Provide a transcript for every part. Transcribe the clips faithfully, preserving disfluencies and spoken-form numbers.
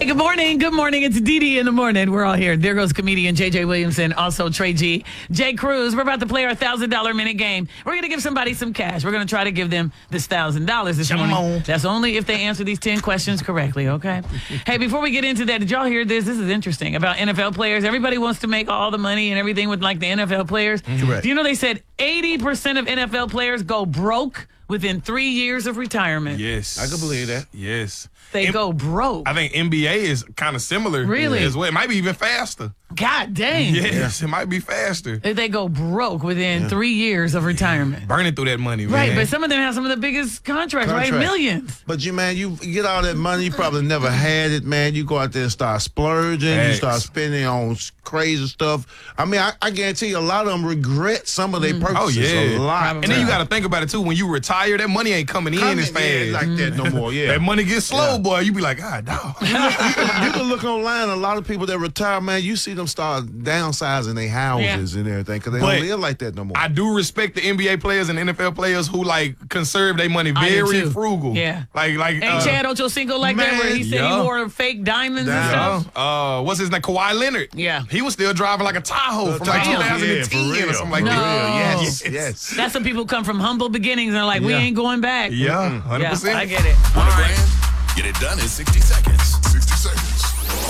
Hey, good morning. Good morning. It's Dee Dee in the morning. We're all here. There goes comedian J J Williamson, also Trey G, Jay Cruz. We're about to play our one thousand dollars minute game. We're going to give somebody some cash. We're going to try to give them this one thousand dollars this Come morning. on. That's only if they answer these ten questions correctly, okay? Hey, before we get into that, did y'all hear this? This is interesting about N F L players. Everybody wants to make all the money and everything with like the N F L players. Correct. Do you know they said eighty percent of N F L players go broke within three years of retirement? Yes. I can believe that. Yes. They M- go broke. I think N B A is kind of similar. Really? As well. It might be even faster. God dang. Yes, it might be faster. They go broke within three years of retirement. Burning through that money, man. Right, but some of them have some of the biggest contracts, right? Contract. Millions. But you, man, you get all that money. You probably never had it, man. You go out there and start splurging. You Facts. start spending on s- crazy stuff. I mean, I, I guarantee you, a lot of them regret some of their purchases. Oh, yeah. A lot. Probably. And then you got to think about it, too. When you retire, that money ain't coming in Coming as fast. in like that no more. Yeah. That money gets slow, Yeah. boy. You be like, God, dog. you can look online. A lot of people that retire, man, you see them start downsizing their houses and everything because they But don't live like that no more. I do respect the N B A players and N F L players who, like, conserve their money I do, very too. frugal. Yeah. Like, like Ain't uh, Chad Ochocinco like that where he man, said yeah. he wore fake diamonds and Diamonds. stuff? Uh, uh, what's his name? Kawhi Leonard. Yeah. He was still driving like a Tahoe from like Tahoe. Yeah, for twenty ten or real. something like No. that. Yes, yes. That's when people come from humble beginnings and are like, we Yeah. ain't going back. Yeah, one hundred Yeah, percent. I get it. All Want a right. grand? Get it done in sixty seconds. sixty seconds.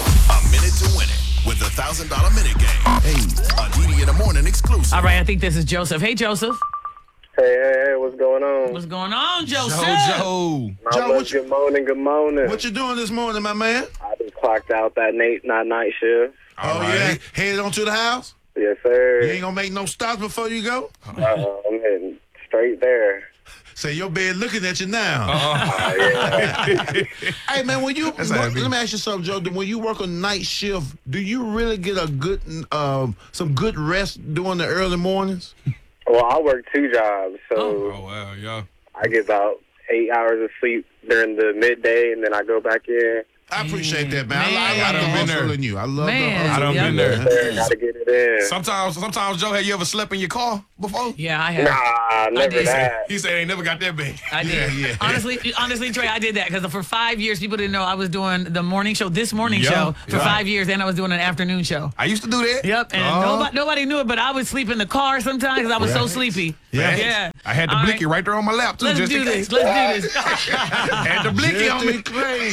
A minute to win it with the one thousand dollars minute game. Hey, a D D in the morning exclusive. All right, I think this is Joseph. Hey, Joseph. Hey, hey, hey, what's going on? What's going on, Joseph? Jojo. Not Joe, much. what you- Good morning, good morning. What you doing this morning, my man? I just clocked out that night, not night shift. Oh, right. yeah? Headed on to the house? Yes, You sir. ain't gonna make no stops before you go? Uh, I'm heading straight there. Say your bed looking at you now. Uh, yeah. Hey man, when you That's work, how it be. let me ask you something, Joe. When you work a night shift, do you really get a good, um, some good rest during the early mornings? Well, I work two jobs, so Oh, wow, yeah. I get about eight hours of sleep during the midday, and then I go back in. I appreciate that, man. I, Man. I I like the done been hustle there. in you. I love Man. the hustle. I done Yeah. been there. There, gotta get it in. Sometimes, sometimes, Joe, have you ever slept in your car before? Yeah, I have. Nah, never did. that. He said, ain't never got that big. I did. Yeah, yeah. Honestly, honestly, Trey, I did that because for five years, people didn't know I was doing the morning show, this morning Yeah, show, for yeah. five years, and I was doing an afternoon show. I used to do that. Yep, and Oh. nobody, nobody knew it, but I would sleep in the car sometimes because I was so sleepy. Yeah. yeah. I had the All blicky right there on my lap, too. Let's just do in this. case. Let's do this. Had the blicky on me.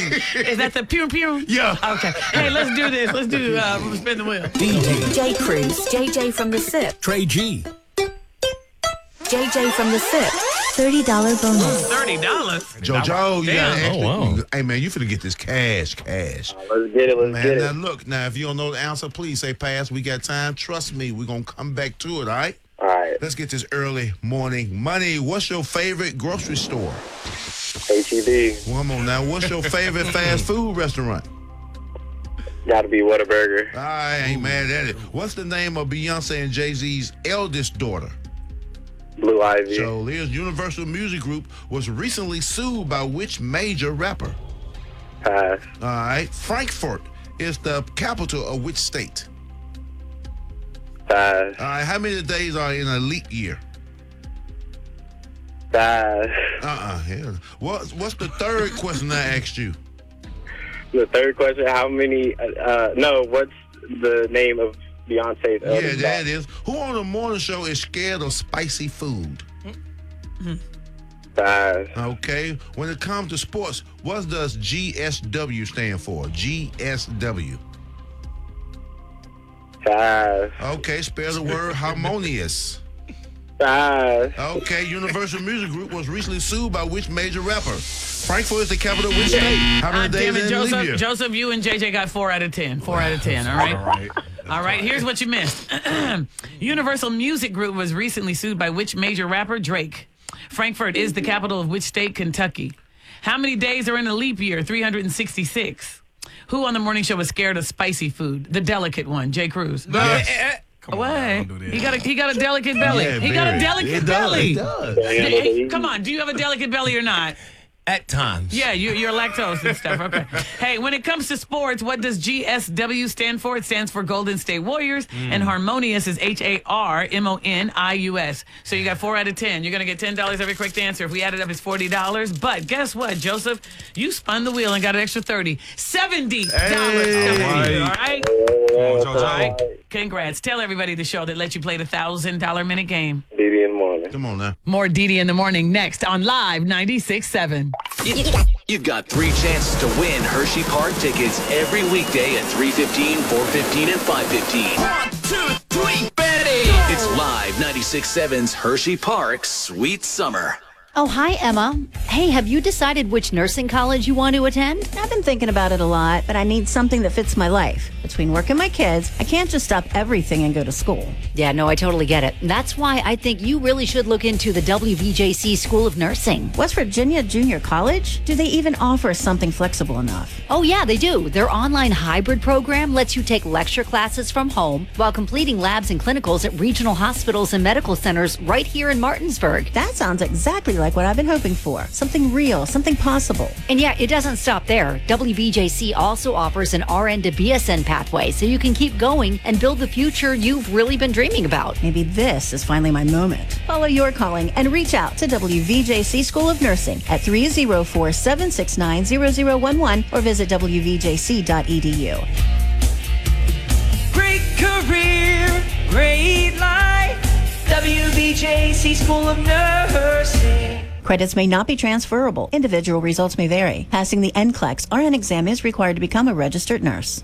Is that the pew pew? Yeah. Okay. Hey, let's do this. Let's do uh, spin the wheel. D J J Cruz, J J from the S I P, Trey G. J J from the S I P, thirty dollars bonus. Thirty dollars. Jojo, you got Damn. extra. Oh, wow. Hey man, you finna get this cash, cash. Let's get it. Let's Man, get now it. look, now if you don't know the answer, please say pass. We got time. Trust me, we're gonna come back to it, all right? All right. Let's get this early morning money. What's your favorite grocery store? H E B. One on now. What's your favorite fast food restaurant? Gotta be Whataburger. I ain't mad at it. What's the name of Beyonce and Jay-Z's eldest daughter? Blue Ivy. So Lear's Universal Music Group was recently sued by which major rapper? Pass. All right. Frankfurt is the capital of which state? Pass. All right. How many days are in a leap year? Pass. Uh-uh. Hell. What's, what's the third question I asked you? The third question: how many? Uh, uh, no, what's the name of Beyonce's Yeah, eldest that daughter? is. Who on the morning show is scared of spicy food? Pass. Okay. When it comes to sports, what does G S W stand for? G S W. Pass. Okay. Spell the word harmonious. Pass. Okay. Universal Music Group was recently sued by which major rapper? Frankfurt is the capital of which state? How many God days damn it, in a leap Joseph. year? Joseph, you and J J got four out of ten. Four out of ten, all right? All right. All right, here's what you missed. Universal Music Group was recently sued by which major rapper? Drake. Frankfurt is the capital of which state? Kentucky. How many days are in a leap year? three hundred sixty-six. Who on the morning show was scared of spicy food? The delicate one, Jay Cruz. Yes. Come on, What? now, don't do that. He got a he got a delicate belly. Yeah, he got a very. delicate It does, belly. it does. Hey, come on, do you have a delicate belly or not? At times. Yeah, you, you're lactose and stuff. Okay. Hey, when it comes to sports, what does G S W stand for? It stands for Golden State Warriors, Mm. and harmonious is H A R M O N I U S. So you got four out of ten. You're going to get ten dollars every correct answer. If we add it up, it's forty dollars. But guess what, Joseph? You spun the wheel and got an extra thirty. seventy dollars coming to you, all right? Come on, All JoJo. right. Congrats. Tell everybody the show that let you play the one thousand dollars minute game. Didi in the morning. Come on now. More Didi in the morning next on Live ninety-six point seven. You've got three chances to win Hershey Park tickets every weekday at three fifteen, four fifteen, and five fifteen. One, two, three, Betty! It's Live ninety-six point seven's Hershey Park Sweet Summer. Oh, hi, Emma. Hey, have you decided which nursing college you want to attend? I've been thinking about it a lot, but I need something that fits my life. Between work and my kids, I can't just stop everything and go to school. Yeah, no, I totally get it. That's why I think you really should look into the W V J C School of Nursing. West Virginia Junior College? Do they even offer something flexible enough? Oh, yeah, they do. Their online hybrid program lets you take lecture classes from home while completing labs and clinicals at regional hospitals and medical centers right here in Martinsburg. That sounds exactly like what I've been hoping for. Something real, something possible. And yeah, it doesn't stop there. W V J C also offers an R N to B S N pathway so you can keep going and build the future you've really been dreaming about. Maybe this is finally my moment. Follow your calling and reach out to W V J C School of Nursing at three oh four, seven six nine, zero zero one one or visit w v j c dot e d u. Great career, great life. W V J C School of Nursing. Credits may not be transferable. Individual results may vary. Passing the N C L E X R N exam is required to become a registered nurse.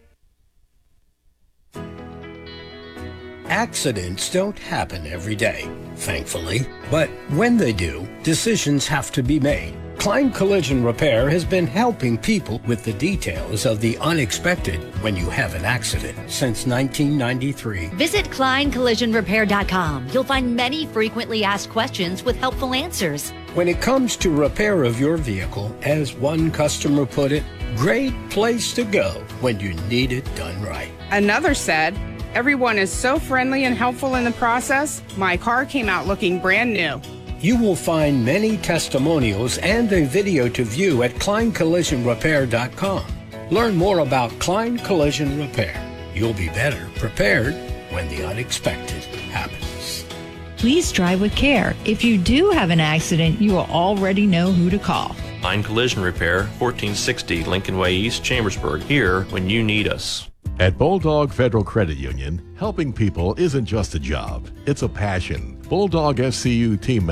Accidents don't happen every day, thankfully. But when they do, decisions have to be made. Klein Collision Repair has been helping people with the details of the unexpected when you have an accident since nineteen ninety-three. Visit klein collision repair dot com. You'll find many frequently asked questions with helpful answers. When it comes to repair of your vehicle, as one customer put it, great place to go when you need it done right. Another said, everyone is so friendly and helpful in the process, my car came out looking brand new. You will find many testimonials and a video to view at klein collision repair dot com. Learn more about Klein Collision Repair. You'll be better prepared when the unexpected happens. Please drive with care. If you do have an accident, you will already know who to call. Klein Collision Repair, fourteen sixty Lincoln Way East, Chambersburg. Here when you need us. At Bulldog Federal Credit Union, helping people isn't just a job, it's a passion. Bulldog F C U team